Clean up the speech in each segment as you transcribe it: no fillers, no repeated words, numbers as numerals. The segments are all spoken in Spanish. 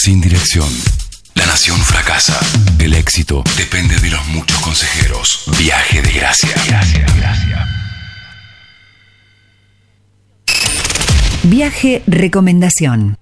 sin dirección. La nación fracasa. El éxito depende de los muchos consejeros. Viaje de gracia. Viaje recomendación.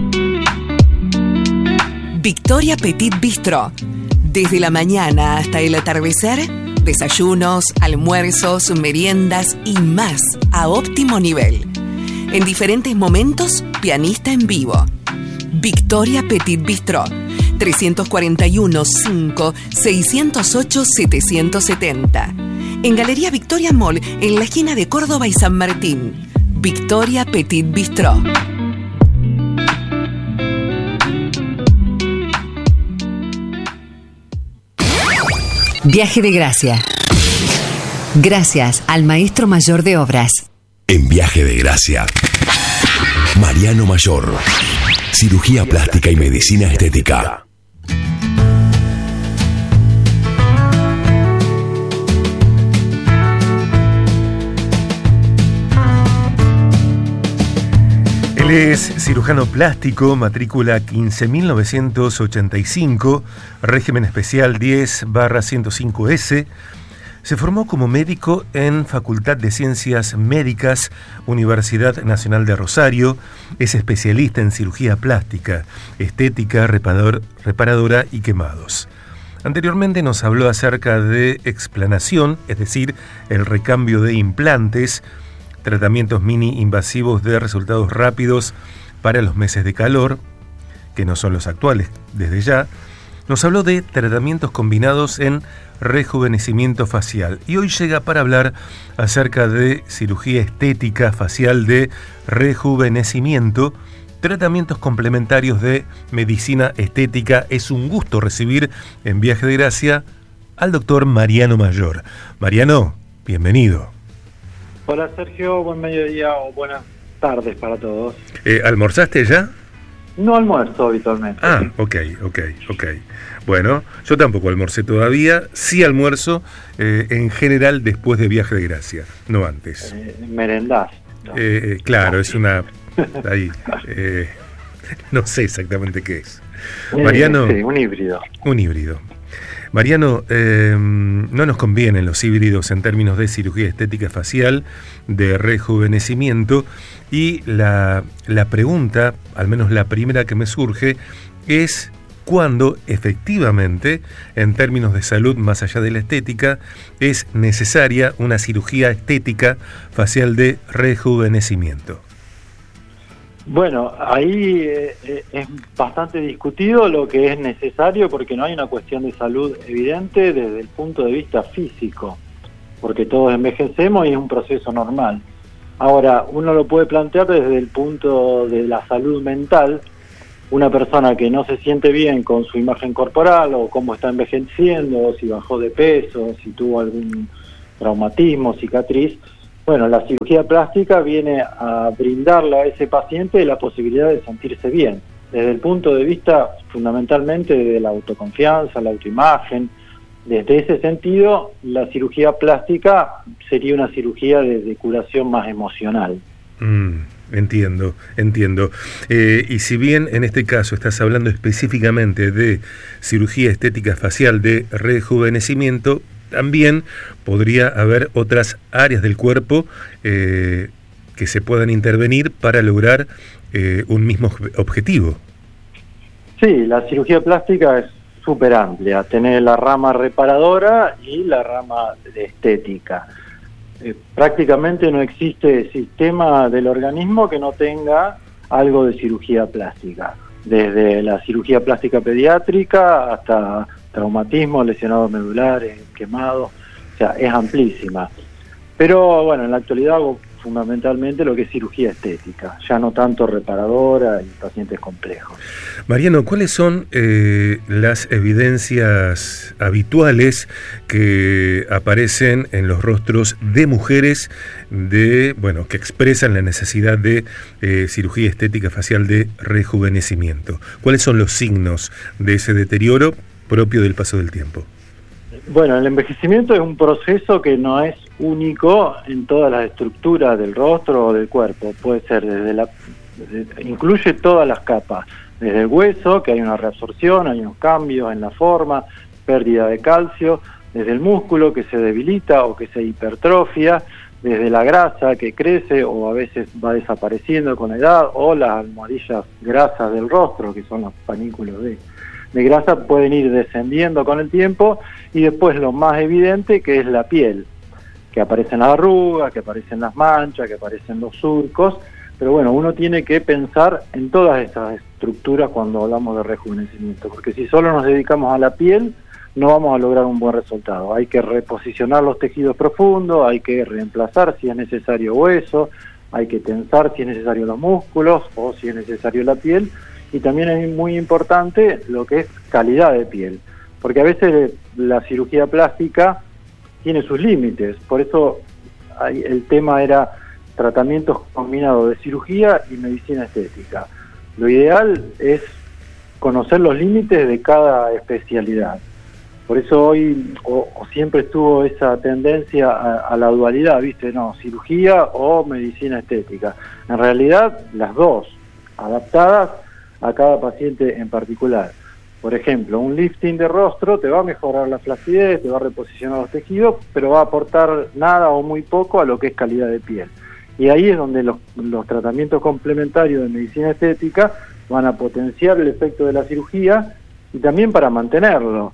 Victoria Petit Bistro. Desde la mañana hasta el atardecer, desayunos, almuerzos, meriendas y más a óptimo nivel. En diferentes momentos, pianista en vivo. Victoria Petit Bistro. 341 5 608 770. En Galería Victoria Mall, en la esquina de Córdoba y San Martín. Victoria Petit Bistro. Viaje de gracia. Gracias al maestro mayor de obras. En Viaje de Gracia, Mariano Mayor. Cirugía plástica y medicina estética. Él es cirujano plástico, matrícula 15.985, régimen especial 10/105S. Se formó como médico en Facultad de Ciencias Médicas, Universidad Nacional de Rosario. Es especialista en cirugía plástica, estética, reparadora y quemados. Anteriormente nos habló acerca de explanación, es decir, el recambio de implantes, tratamientos mini invasivos de resultados rápidos para los meses de calor, que no son los actuales desde ya. Nos habló de tratamientos combinados en rejuvenecimiento facial y hoy llega para hablar acerca de cirugía estética facial de rejuvenecimiento, tratamientos complementarios de medicina estética. Es un gusto recibir en Viaje de Gracia al doctor Mariano Mayor. Mariano, bienvenido. Hola Sergio, buen mediodía o buenas tardes para todos. ¿Almorzaste ya? No almuerzo habitualmente. Ah, ok. Bueno, yo tampoco almorcé todavía, sí almuerzo en general después de Viaje de Gracia, no antes. Merendás. ¿No? Claro, es una... Ahí, no sé exactamente qué es. Mariano... Sí, un híbrido. Mariano, no nos convienen los híbridos en términos de cirugía estética facial, de rejuvenecimiento, y la pregunta, al menos la primera que me surge, es cuándo efectivamente, en términos de salud más allá de la estética, es necesaria una cirugía estética facial de rejuvenecimiento. Bueno, ahí es bastante discutido lo que es necesario porque no hay una cuestión de salud evidente desde el punto de vista físico, porque todos envejecemos y es un proceso normal. Ahora, uno lo puede plantear desde el punto de la salud mental. Una persona que no se siente bien con su imagen corporal o cómo está envejeciendo, o si bajó de peso, si tuvo algún traumatismo, cicatriz. Bueno, la cirugía plástica viene a brindarle a ese paciente la posibilidad de sentirse bien, desde el punto de vista fundamentalmente de la autoconfianza, la autoimagen. Desde ese sentido, la cirugía plástica sería una cirugía de curación más emocional. Entiendo. Y si bien en este caso estás hablando específicamente de cirugía estética facial de rejuvenecimiento, también podría haber otras áreas del cuerpo que se puedan intervenir para lograr un mismo objetivo. Sí, la cirugía plástica es súper amplia. Tenés la rama reparadora y la rama de estética. Prácticamente no existe sistema del organismo que no tenga algo de cirugía plástica. Desde la cirugía plástica pediátrica hasta traumatismo, lesionados medulares, quemados, o sea, es amplísima. Pero bueno, en la actualidad hago fundamentalmente lo que es cirugía estética, ya no tanto reparadora y pacientes complejos. Mariano, ¿cuáles son las evidencias habituales que aparecen en los rostros de mujeres que expresan la necesidad de cirugía estética facial de rejuvenecimiento? ¿Cuáles son los signos de ese deterioro propio del paso del tiempo? Bueno, el envejecimiento es un proceso que no es único en todas las estructuras del rostro o del cuerpo. Puede ser incluye todas las capas, Desde el hueso, que hay una reabsorción, hay unos cambios en la forma, pérdida de calcio, desde el músculo, que se debilita o que se hipertrofia, desde la grasa, que crece o a veces va desapareciendo con la edad, o las almohadillas grasas del rostro, que son los panículos de grasa, pueden ir descendiendo con el tiempo, y después lo más evidente, que es la piel, que aparecen las arrugas, que aparecen las manchas, que aparecen los surcos. Pero bueno, uno tiene que pensar en todas estas estructuras cuando hablamos de rejuvenecimiento, porque si solo nos dedicamos a la piel, no vamos a lograr un buen resultado. Hay que reposicionar los tejidos profundos, hay que reemplazar si es necesario hueso, hay que tensar si es necesario los músculos o si es necesario la piel, y también es muy importante lo que es calidad de piel, porque a veces la cirugía plástica tiene sus límites. Por eso el tema era tratamientos combinados de cirugía y medicina estética. Lo ideal es conocer los límites de cada especialidad. Por eso hoy o siempre estuvo esa tendencia a la dualidad, ¿viste? No, cirugía o medicina estética. En realidad, las dos, adaptadas a cada paciente en particular. Por ejemplo, un lifting de rostro te va a mejorar la flacidez, te va a reposicionar los tejidos, pero va a aportar nada o muy poco a lo que es calidad de piel. Y ahí es donde los tratamientos complementarios de medicina estética van a potenciar el efecto de la cirugía y también para mantenerlo.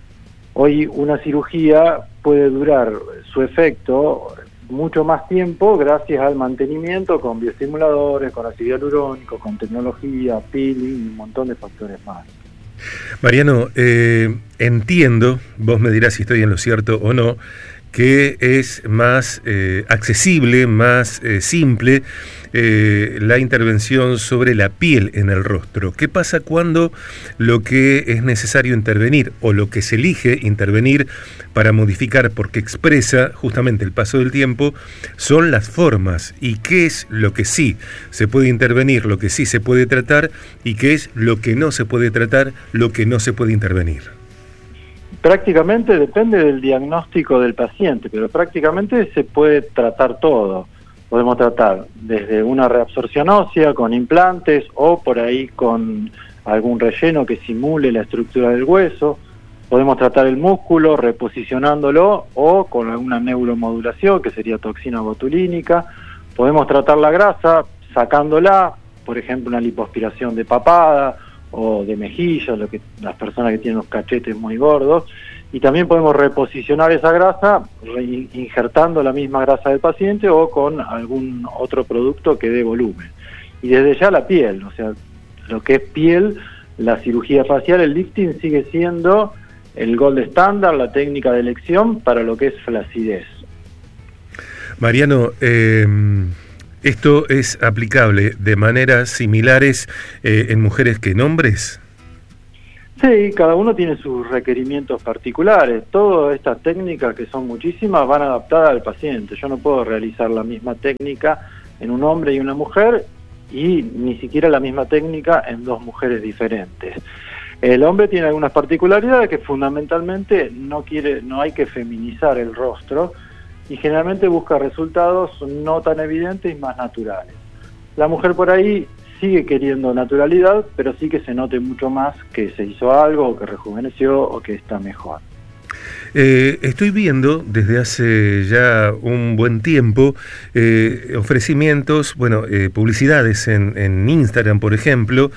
Hoy una cirugía puede durar su efecto mucho más tiempo gracias al mantenimiento con bioestimuladores, con ácido hialurónico, con tecnología, peeling y un montón de factores más. Mariano, entiendo, vos me dirás si estoy en lo cierto o no, que es más accesible, más simple la intervención sobre la piel en el rostro. ¿Qué pasa cuando lo que es necesario intervenir o lo que se elige intervenir para modificar, porque expresa justamente el paso del tiempo, son las formas? ¿Y qué es lo que sí se puede intervenir, lo que sí se puede tratar, y qué es lo que no se puede tratar, lo que no se puede intervenir? Prácticamente depende del diagnóstico del paciente, pero prácticamente se puede tratar todo. Podemos tratar desde una reabsorción ósea con implantes o por ahí con algún relleno que simule la estructura del hueso. Podemos tratar el músculo reposicionándolo o con alguna neuromodulación, que sería toxina botulínica. Podemos tratar la grasa sacándola, por ejemplo una lipoaspiración de papada o de mejilla, las personas que tienen los cachetes muy gordos, y también podemos reposicionar esa grasa injertando la misma grasa del paciente o con algún otro producto que dé volumen. Y desde ya la piel, o sea, lo que es piel, la cirugía facial, el lifting sigue siendo el gold standard, la técnica de elección para lo que es flacidez. Mariano, ¿esto es aplicable de maneras similares en mujeres que en hombres? Sí, cada uno tiene sus requerimientos particulares. Todas estas técnicas, que son muchísimas, van adaptadas al paciente. Yo no puedo realizar la misma técnica en un hombre y una mujer, y ni siquiera la misma técnica en dos mujeres diferentes. El hombre tiene algunas particularidades que fundamentalmente no hay que feminizar el rostro, y generalmente busca resultados no tan evidentes y más naturales. La mujer por ahí sigue queriendo naturalidad, pero sí que se note mucho más que se hizo algo, o que rejuveneció, o que está mejor. Estoy viendo desde hace ya un buen tiempo ofrecimientos, publicidades en Instagram, por ejemplo,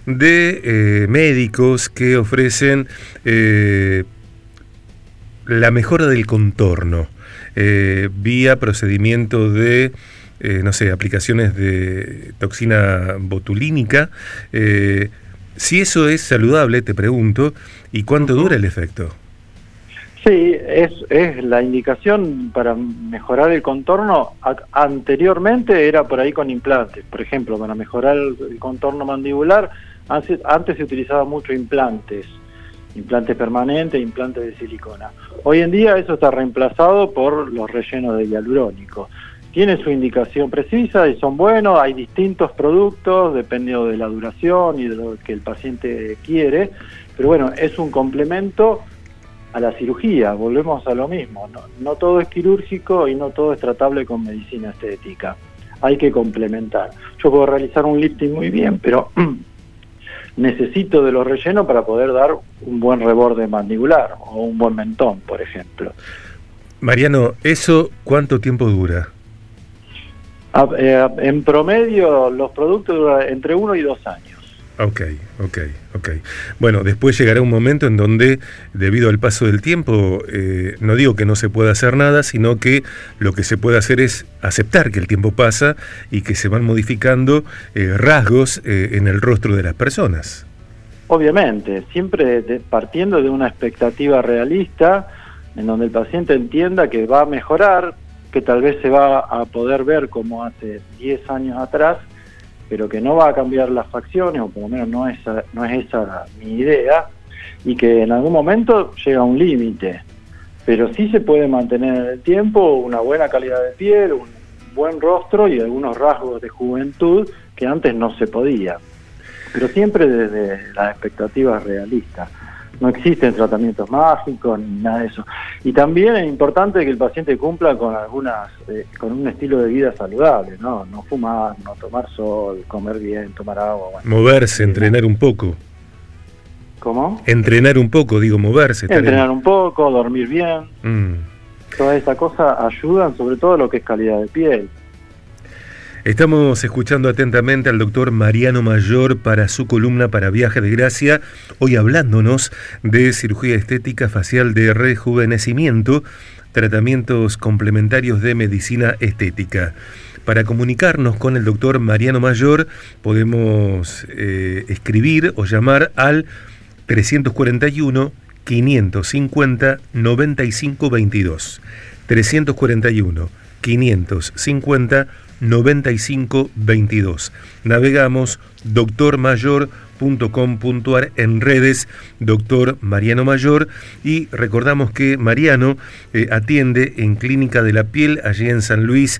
de médicos que ofrecen la mejora del contorno vía procedimiento de aplicaciones de toxina botulínica. Si eso es saludable, te pregunto, ¿y cuánto dura el efecto? Sí, es la indicación para mejorar el contorno. Anteriormente era por ahí con implantes. Por ejemplo, para mejorar el contorno mandibular, antes se utilizaba mucho implantes permanentes, implantes de silicona. Hoy en día eso está reemplazado por los rellenos de hialurónico. Tiene su indicación precisa y son buenos, hay distintos productos, dependiendo de la duración y de lo que el paciente quiere, pero bueno, es un complemento a la cirugía. Volvemos a lo mismo, no todo es quirúrgico y no todo es tratable con medicina estética, hay que complementar. Yo puedo realizar un lifting muy bien, pero necesito de los rellenos para poder dar un buen reborde mandibular o un buen mentón, por ejemplo. Mariano, ¿eso cuánto tiempo dura? En promedio, los productos duran entre 1 y 2 años. Ok. Bueno, después llegará un momento en donde, debido al paso del tiempo, no digo que no se pueda hacer nada, sino que lo que se puede hacer es aceptar que el tiempo pasa y que se van modificando rasgos en el rostro de las personas. Obviamente, siempre partiendo de una expectativa realista, en donde el paciente entienda que va a mejorar, que tal vez se va a poder ver como hace 10 años atrás, pero que no va a cambiar las facciones, o por lo menos no es esa mi idea, y que en algún momento llega a un límite, pero sí se puede mantener en el tiempo una buena calidad de piel, un buen rostro y algunos rasgos de juventud que antes no se podía, pero siempre desde las expectativas realistas. No existen tratamientos mágicos ni nada de eso. Y también es importante que el paciente cumpla con con un estilo de vida saludable, ¿no? No fumar, no tomar sol, comer bien, tomar agua. Bueno. Moverse, entrenar un poco. ¿Cómo? Entrenar un poco, digo, moverse. Entrenar un poco, dormir bien. Todas estas cosas ayudan, sobre todo lo que es calidad de piel. Estamos escuchando atentamente al doctor Mariano Mayor para su columna para Viaje de Gracia, hoy hablándonos de cirugía estética facial de rejuvenecimiento, tratamientos complementarios de medicina estética. Para comunicarnos con el doctor Mariano Mayor podemos escribir o llamar al 341 550 9522. 341 550 9522. Navegamos doctormayor.com.ar en redes, doctor Mariano Mayor, y recordamos que Mariano atiende en Clínica de la Piel, allí en San Luis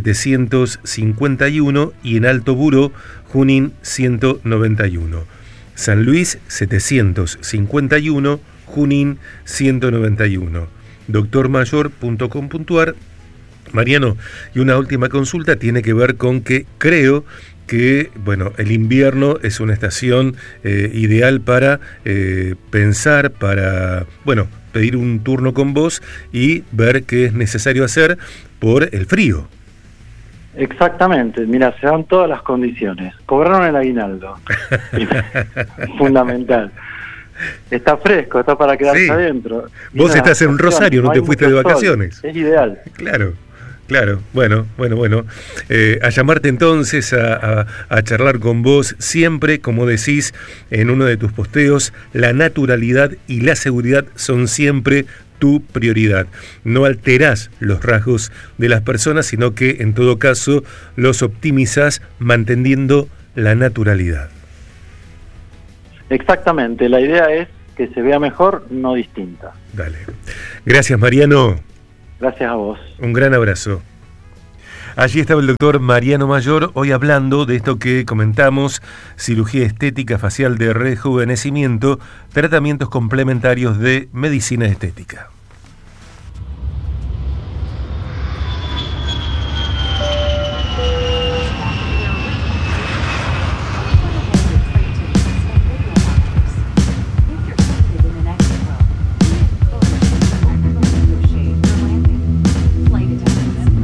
751 y en Alto Buró, Junín 191. San Luis 751, Junín 191. doctormayor.com.ar. Mariano, y una última consulta tiene que ver con que creo que, bueno, el invierno es una estación ideal para pensar, para, bueno, pedir un turno con vos y ver qué es necesario hacer por el frío. Exactamente, mira, se dan todas las condiciones. Cobraron el aguinaldo. Fundamental. Está fresco, está para quedarse adentro. Vos estás en Rosario, no te fuiste de vacaciones. Es ideal. Claro. Bueno. A llamarte entonces, a charlar con vos, siempre, como decís en uno de tus posteos, la naturalidad y la seguridad son siempre tu prioridad. No alterás los rasgos de las personas, sino que en todo caso los optimizás manteniendo la naturalidad. Exactamente, la idea es que se vea mejor, no distinta. Dale. Gracias, Mariano. Gracias a vos. Un gran abrazo. Allí estaba el doctor Mariano Mayor, hoy hablando de esto que comentamos, cirugía estética facial de rejuvenecimiento, tratamientos complementarios de medicina estética.